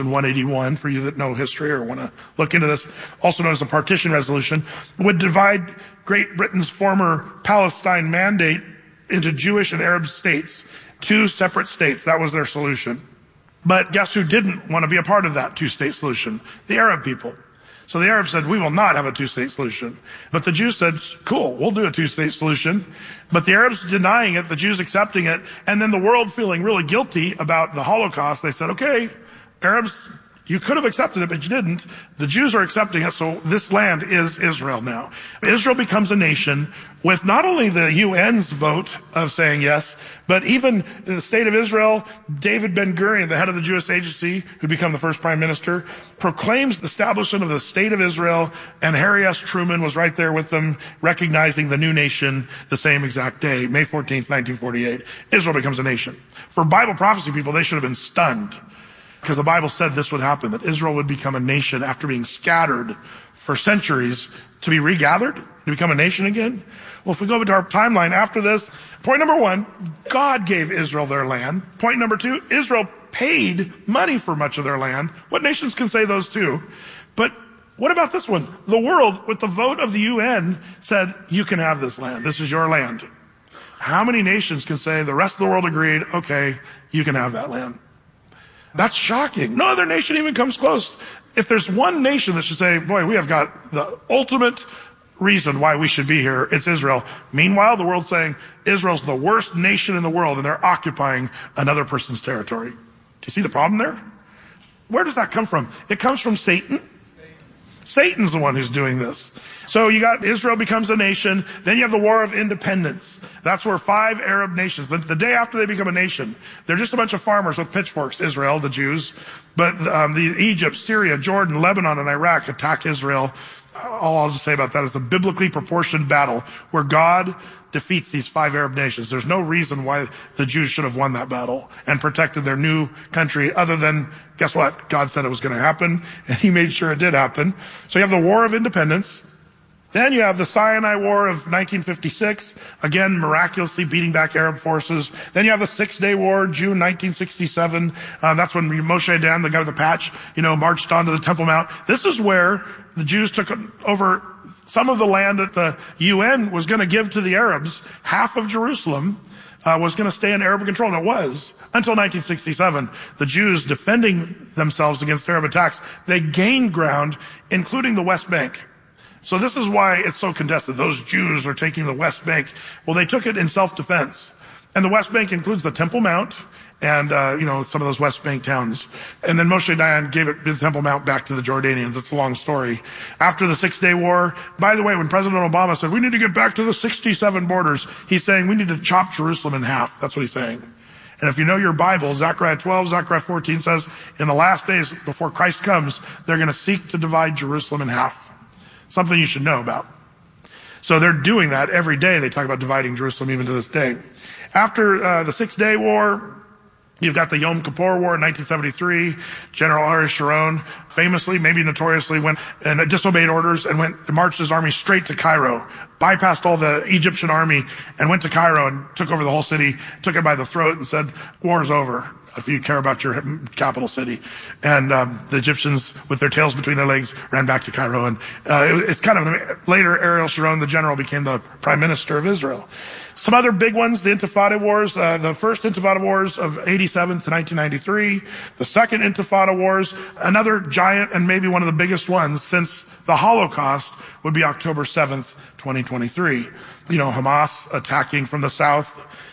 181, for you that know history or want to look into this, also known as the Partition Resolution, would divide Great Britain's former Palestine Mandate into Jewish and Arab states, 2 separate states. That was their solution. But guess who didn't want to be a part of that 2-state solution? The Arab people. So the Arabs said, we will not have a 2-state solution. But the Jews said, cool, we'll do a 2-state solution. But the Arabs denying it, the Jews accepting it, and then the world feeling really guilty about the Holocaust. They said, okay, Arabs, you could have accepted it, but you didn't. The Jews are accepting it, so this land is Israel now. Israel becomes a nation with not only the UN's vote of saying yes, but even the state of Israel, David Ben Gurion, the head of the Jewish Agency, who'd become the first prime minister, proclaims the establishment of the state of Israel, and Harry S. Truman was right there with them, recognizing the new nation the same exact day, May 14th, 1948. Israel becomes a nation. For Bible prophecy people, they should have been stunned, because the Bible said this would happen, that Israel would become a nation after being scattered for centuries, to be regathered, to become a nation again. Well, if we go over to our timeline after this, point number 1, God gave Israel their land. Point number 2, Israel paid money for much of their land. What nations can say those two? But what about this one? The world, with the vote of the UN, said, you can have this land. This is your land. How many nations can say the rest of the world agreed, okay, you can have that land? That's shocking. No other nation even comes close. If there's one nation that should say, boy, we have got the ultimate reason why we should be here, it's Israel. Meanwhile, the world's saying Israel's the worst nation in the world, and they're occupying another person's territory. Do you see the problem there? Where does that come from? It comes from Satan. Satan's the one who's doing this. So you got Israel becomes a nation. Then you have the War of Independence. That's where 5 Arab nations, the day after they become a nation, they're just a bunch of farmers with pitchforks, Israel, the Jews. But the Egypt, Syria, Jordan, Lebanon, and Iraq attack Israel. All I'll just say about that is a biblically proportioned battle where God defeats these 5 Arab nations. There's no reason why the Jews should have won that battle and protected their new country other than, guess what? God said it was going to happen, and he made sure it did happen. So you have the War of Independence. Then you have the Sinai War of 1956, again, miraculously beating back Arab forces. Then you have the 6-Day War, June 1967. That's when Moshe Dan, the guy with the patch, marched onto the Temple Mount. This is where the Jews took over some of the land that the UN was going to give to the Arabs. Half of Jerusalem was going to stay in Arab control, and it was. Until 1967, the Jews defending themselves against Arab attacks, they gained ground, including the West Bank. So this is why it's so contested. Those Jews are taking the West Bank. Well, they took it in self-defense. And the West Bank includes the Temple Mount and, some of those West Bank towns. And then Moshe Dayan gave the Temple Mount back to the Jordanians. It's a long story. After the 6-Day War, by the way, when President Obama said, we need to get back to the 67 borders, he's saying we need to chop Jerusalem in half. That's what he's saying. And if you know your Bible, Zechariah 12, Zechariah 14 says, in the last days before Christ comes, they're going to seek to divide Jerusalem in half. Something you should know about. So they're doing that every day. They talk about dividing Jerusalem even to this day. After the 6-Day War, You've got the Yom Kippur War in 1973. General Ariel Sharon famously, maybe notoriously, went and disobeyed orders and marched his army straight to Cairo, bypassed all the Egyptian army and went to Cairo and took over the whole city, took it by the throat and said, war's over if you care about your capital city. And the Egyptians, with their tails between their legs, ran back to Cairo. And it's kind of later, Ariel Sharon, the general, became the prime minister of Israel. Some other big ones, the Intifada Wars, the first Intifada Wars of 87 to 1993, the second Intifada Wars, another giant and maybe one of the biggest ones since the Holocaust would be October 7th, 2023. Hamas attacking from the south,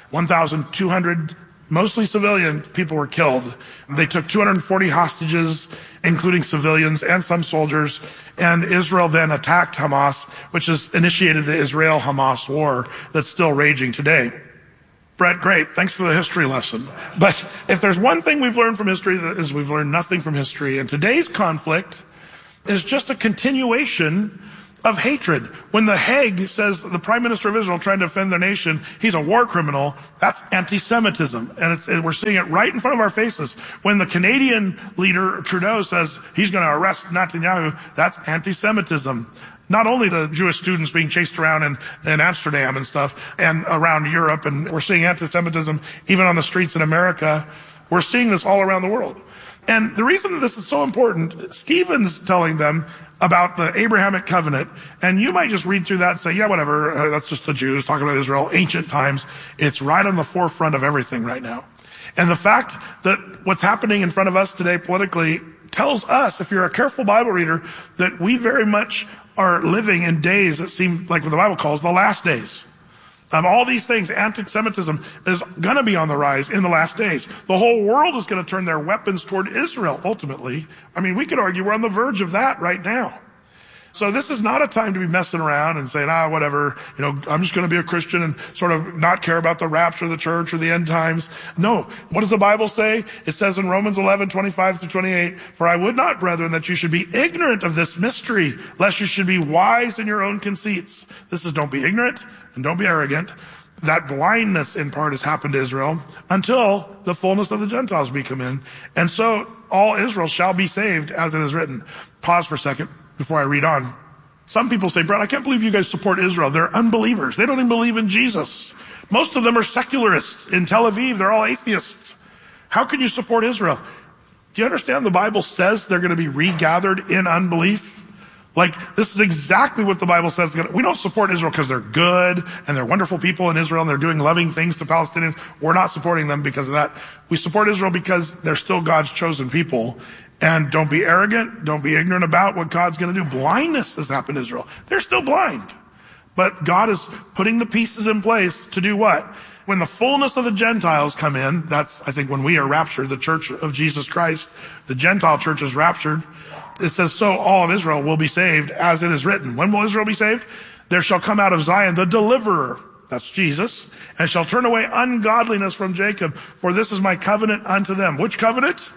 1,200 mostly civilian people were killed. They took 240 hostages, including civilians and some soldiers, and Israel then attacked Hamas, which has initiated the Israel-Hamas war that's still raging today. Brett, great. Thanks for the history lesson. But if there's one thing we've learned from history, that is we've learned nothing from history. And today's conflict is just a continuation of hatred. When the Hague says the Prime Minister of Israel trying to defend their nation, he's a war criminal, that's anti-Semitism. And we're seeing it right in front of our faces. When the Canadian leader, Trudeau, says he's going to arrest Netanyahu, that's anti-Semitism. Not only the Jewish students being chased around in Amsterdam and stuff, and around Europe, and we're seeing anti-Semitism even on the streets in America. We're seeing this all around the world. And the reason that this is so important, Stephen's telling them about the Abrahamic covenant, and you might just read through that and say, yeah, whatever, that's just the Jews talking about Israel, ancient times. It's right on the forefront of everything right now. And the fact that what's happening in front of us today politically tells us, if you're a careful Bible reader, that we very much are living in days that seem like what the Bible calls the last days. All these things, anti-Semitism is going to be on the rise in the last days. The whole world is going to turn their weapons toward Israel, ultimately. I mean, we could argue we're on the verge of that right now. So this is not a time to be messing around and saying, whatever, I'm just going to be a Christian and sort of not care about the rapture of the church or the end times. No. What does the Bible say? It says in Romans 11:25-28, "For I would not, brethren, that you should be ignorant of this mystery, lest you should be wise in your own conceits." This is, don't be ignorant and don't be arrogant. That blindness in part has happened to Israel until the fullness of the Gentiles be come in. And so all Israel shall be saved, as it is written. Pause for a second before I read on. Some people say, Brett, I can't believe you guys support Israel. They're unbelievers. They don't even believe in Jesus. Most of them are secularists. In Tel Aviv, they're all atheists. How can you support Israel? Do you understand the Bible says they're going to be regathered in unbelief? This is exactly what the Bible says. We don't support Israel because they're good and they're wonderful people in Israel and they're doing loving things to Palestinians. We're not supporting them because of that. We support Israel because they're still God's chosen people. And don't be arrogant. Don't be ignorant about what God's going to do. Blindness has happened to Israel. They're still blind. But God is putting the pieces in place to do what? When the fullness of the Gentiles come in, that's, I think, when we are raptured, the church of Jesus Christ, the Gentile church is raptured. It says, so all of Israel will be saved, as it is written. When will Israel be saved? There shall come out of Zion the deliverer, that's Jesus, and shall turn away ungodliness from Jacob, for this is my covenant unto them. Which covenant?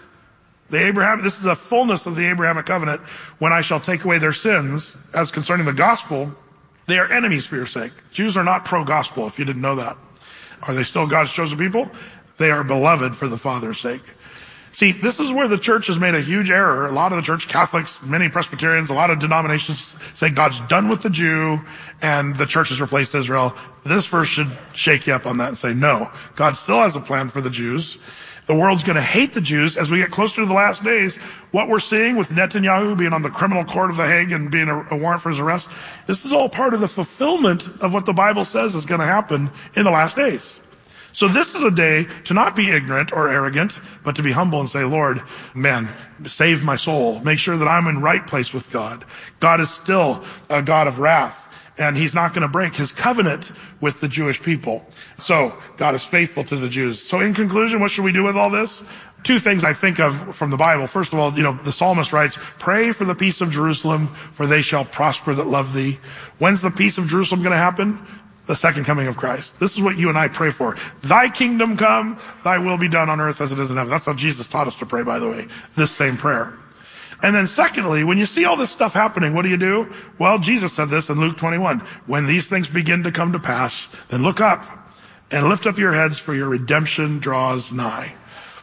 This is a fullness of the Abrahamic covenant, when I shall take away their sins. As concerning the gospel, they are enemies for your sake. Jews are not pro-gospel, if you didn't know that. Are they still God's chosen people? They are beloved for the Father's sake. See, this is where the church has made a huge error. A lot of the church, Catholics, many Presbyterians, a lot of denominations say God's done with the Jew and the church has replaced Israel. This verse should shake you up on that and say, no, God still has a plan for the Jews. The world's going to hate the Jews as we get closer to the last days. What we're seeing with Netanyahu being on the criminal court of the Hague and being a warrant for his arrest, this is all part of the fulfillment of what the Bible says is going to happen in the last days. So this is a day to not be ignorant or arrogant, but to be humble and say, Lord, man, save my soul. Make sure that I'm in right place with God. God is still a God of wrath, and he's not going to break his covenant with the Jewish people. So God is faithful to the Jews. So in conclusion, what should we do with all this? Two things I think of from the Bible. First of all, the psalmist writes, pray for the peace of Jerusalem, for they shall prosper that love thee. When's the peace of Jerusalem going to happen? The second coming of Christ. This is what you and I pray for. Thy kingdom come, thy will be done on earth as it is in heaven. That's how Jesus taught us to pray, by the way, this same prayer. And then secondly, when you see all this stuff happening, what do? Well, Jesus said this in Luke 21. When these things begin to come to pass, then look up and lift up your heads, for your redemption draws nigh.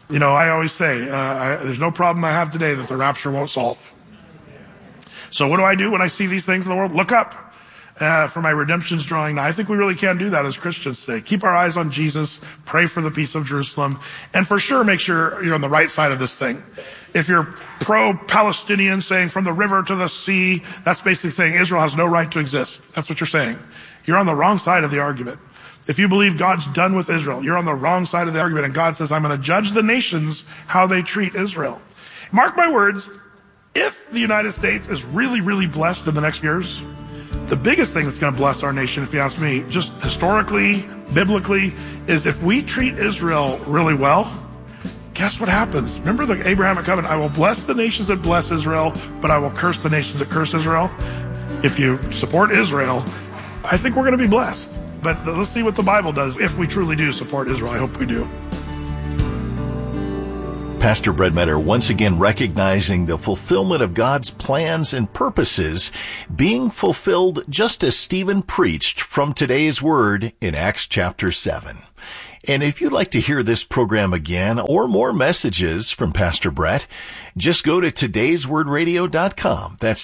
You know, I always say, there's no problem I have today that the rapture won't solve. So what do I do when I see these things in the world? Look up. For my redemption's drawing nigh. I think we really can do that as Christians today. Keep our eyes on Jesus, pray for the peace of Jerusalem, and for sure make sure you're on the right side of this thing. If you're pro-Palestinian, saying from the river to the sea, that's basically saying Israel has no right to exist. That's what you're saying. You're on the wrong side of the argument. If you believe God's done with Israel, you're on the wrong side of the argument, and God says, I'm going to judge the nations how they treat Israel. Mark my words, if the United States is really, really blessed in the next years, the biggest thing that's going to bless our nation, if you ask me, just historically, biblically, is if we treat Israel really well, guess what happens? Remember the Abrahamic covenant? I will bless the nations that bless Israel, but I will curse the nations that curse Israel. If you support Israel, I think we're going to be blessed. But let's see what the Bible does if we truly do support Israel. I hope we do. Pastor Brett Metter once again recognizing the fulfillment of God's plans and purposes being fulfilled just as Stephen preached from today's word in Acts chapter 7. And if you'd like to hear this program again or more messages from Pastor Brett, just go to today'swordradio.com. That's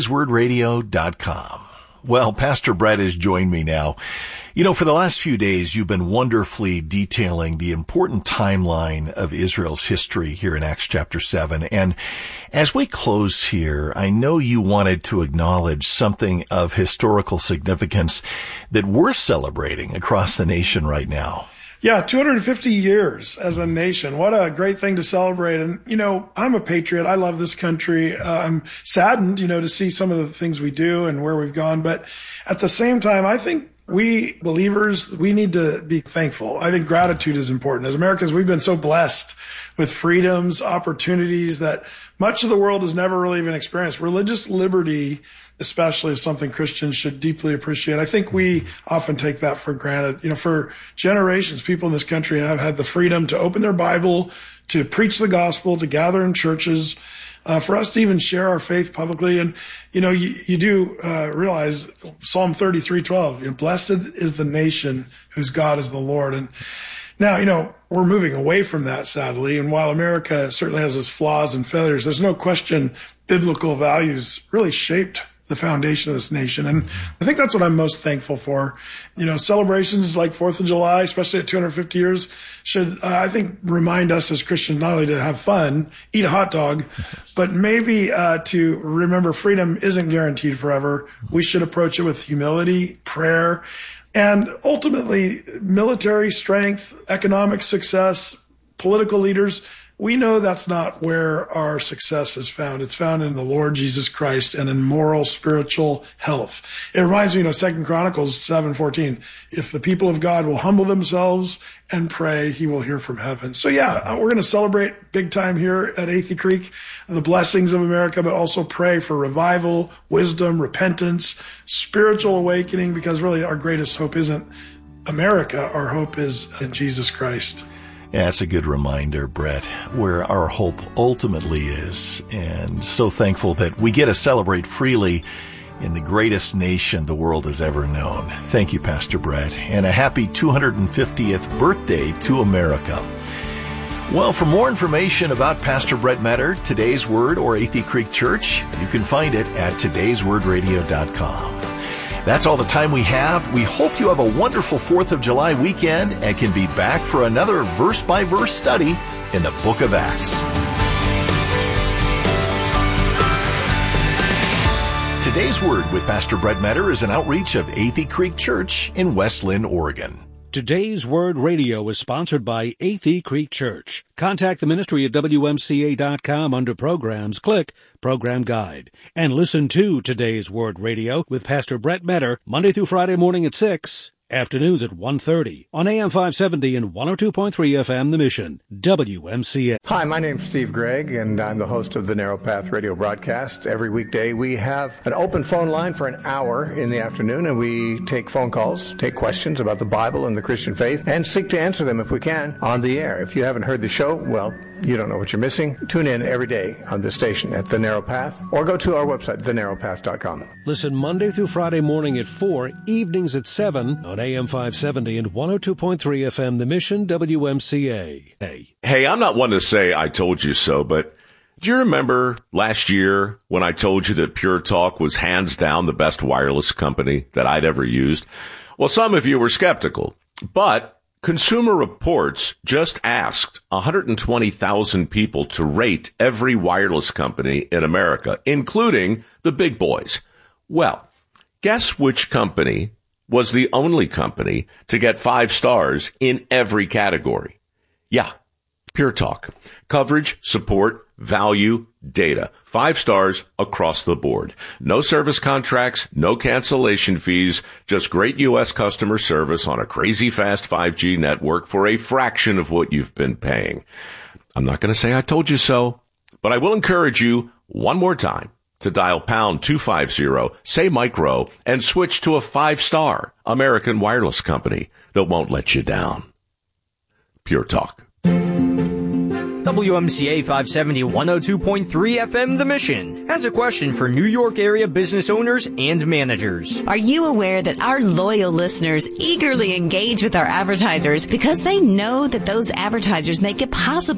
today'swordradio.com. Well, Pastor Brett has joined me now. You know, for the last few days, you've been wonderfully detailing the important timeline of Israel's history here in Acts chapter 7. And as we close here, I know you wanted to acknowledge something of historical significance that we're celebrating across the nation right now. Yeah, 250 years as a nation. What a great thing to celebrate. And, you know, I'm a patriot. I love this country. I'm saddened, you know, to see some of the things we do and where we've gone. But at the same time, I think we believers, we need to be thankful. I think gratitude is important. As Americans, we've been so blessed with freedoms, opportunities that much of the world has never really even experienced. Religious liberty, especially, is something Christians should deeply appreciate. I think we often take that for granted. You know, for generations, people in this country have had the freedom to open their Bible, to preach the gospel, to gather in churches, for us to even share our faith publicly. And, you know, you do realize Psalm 33:12, you know, blessed is the nation whose God is the Lord. And now, you know, we're moving away from that, sadly. And while America certainly has its flaws and failures, there's no question biblical values really shaped the foundation of this nation. And I think that's what I'm most thankful for. You know, celebrations like 4th of July, especially at 250 years, should, I think, remind us as Christians not only to have fun, eat a hot dog, but maybe to remember freedom isn't guaranteed forever. We should approach it with humility, prayer, and ultimately military strength, economic success, political leaders. We know that's not where our success is found. It's found in the Lord Jesus Christ and in moral, spiritual health. It reminds me, 2 Chronicles 7:14. If the people of God will humble themselves and pray, he will hear from heaven. So yeah, we're going to celebrate big time here at Athey Creek, the blessings of America, but also pray for revival, wisdom, repentance, spiritual awakening, because really our greatest hope isn't America. Our hope is in Jesus Christ. Yeah, it's a good reminder, Brett, where our hope ultimately is. And so thankful that we get to celebrate freely in the greatest nation the world has ever known. Thank you, Pastor Brett, and a happy 250th birthday to America. Well, for more information about Pastor Brett Metter, Today's Word, or Athey Creek Church, you can find it at today'swordradio.com. That's all the time we have. We hope you have a wonderful 4th of July weekend and can be back for another verse-by-verse study in the book of Acts. Today's Word with Pastor Brett Metter is an outreach of Athey Creek Church in West Linn, Oregon. Today's Word Radio is sponsored by Athey Creek Church. Contact the ministry at WMCA.com under Programs. Click Program Guide. And listen to Today's Word Radio with Pastor Brett Metter Monday through Friday morning at 6, afternoons at 1:30 on AM 570 and 102.3 FM The Mission, WMCA. Hi, my name's Steve Gregg, and I'm the host of the Narrow Path radio broadcast. Every weekday we have an open phone line for an hour in the afternoon, and we take phone calls, take questions about the Bible and the Christian faith, and seek to answer them if we can on the air. If you haven't heard the show, well, you don't know what you're missing. Tune in every day on this station at The Narrow Path, or go to our website, thenarrowpath.com. Listen Monday through Friday morning at 4, evenings at 7 on AM 570 and 102.3 FM, The Mission, WMCA. Hey, I'm not one to say I told you so, but do you remember last year when I told you that Pure Talk was hands down the best wireless company that I'd ever used? Well, some of you were skeptical, but Consumer Reports just asked 120,000 people to rate every wireless company in America, including the big boys. Well, guess which company was the only company to get 5 stars in every category? Yeah, Pure Talk. Coverage, support, value, data. 5 stars across the board. No service contracts, no cancellation fees, just great U.S. customer service on a crazy fast 5G network for a fraction of what you've been paying. I'm not going to say I told you so, but I will encourage you one more time to dial pound 250, say micro, and switch to a 5-star American wireless company that won't let you down. Pure Talk. WMCA 570 102.3 FM The Mission has a question for New York area business owners and managers. Are you aware that our loyal listeners eagerly engage with our advertisers because they know that those advertisers make it possible